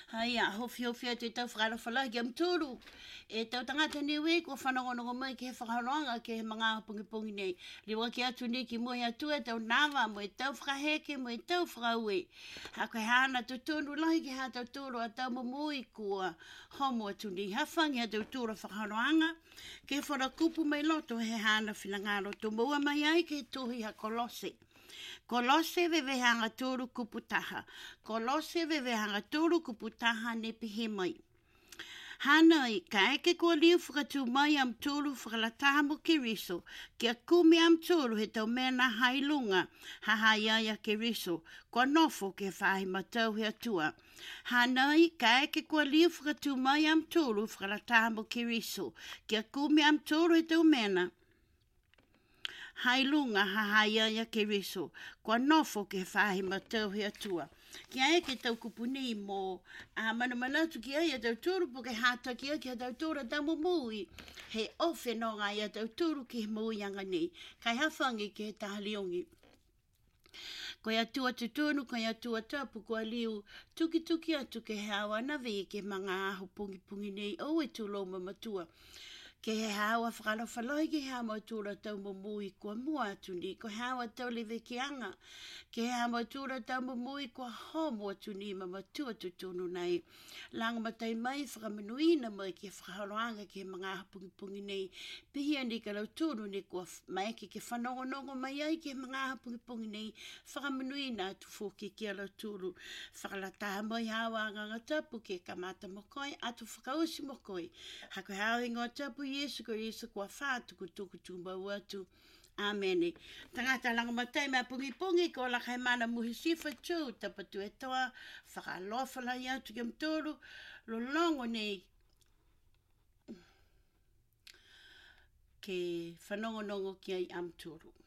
Hai a hofi te tau whakara whala ki am tūru. E tau tangata niwe ko whanongonongo mai ke he whakaroanga ke he mga pungi nei. Liwa ki atu ni ki moe atu e tau nawa mo e tau whakaheke mo e tau whakaue. Ha koe hana tu tūru lahi ki ha tau tūru a tau mumui kua homo atu ni. Hawhangi a tau tūru whakaroanga. Ke wharakupu mai loto he hana whilangaro. Tu mua mai ai ke tuhi ha kolose. Kolose vevehanga tūru kuputaha. Kolose vevehanga tūru kuputaha ne pihi mai. Hanai, ka eke kua liu whakatū mai am tūru whakalatahamu ki riso. Kia kumi am tūru he tau mena hailunga. Hahaiaia ki riso. Kua nofo ke whahi matau he atua. Hanai, ka eke kua liu whakatū mai am tūru whakalatahamu ki riso. Kia kumi am tūru he tau mena. Hailunga hahaiaia ke riso. Kua nofo ke whahi matau he atua. Kia e ke tau kupuni mo manamanatu ki ai a tau tūru po ke hata ki ai ki a tau tūra tamu mui. He ofe no ngai a tau tūru ki he mui anga nei. Kai hawhangi ke he tahaliongi. Koe atua tutunu, koe atua tapu, koe liu tuki atu ke he awa navi ke mga aho pungi nei. O e tūlo mamatua. Ke he hawa whakala whalai ke he hawa tūra tau mumui kua mua atu ni. Ko he hawa tau lewe ki anga. Ke he hawa tūra tau mumui kua homo atu ni mamatua tutunu nei. Langa matai mai whakamenuina mai ke whakaroanga ke mga pungi nei. Pihia ni ka lau tūru ni kua mai ke whanongonongo mai ai ke mga pungi nei. Whakamenuina atu fōki ke lau tūru. Whakalataha mai hawa nganga tapu ke kamata mokoi atu whakausi mokoi. Hako hawa ingo tapu Yesu ko Yesu kua whātuku tuku tūmbau atu. Amene. Tangata langa matai mea pungi ko la kai mana muhi sifa tū. Tapatu e toa. Whakalofala i atu ki mtoro. Lo longo nei. Ke whanongonongo ki ai am tūru.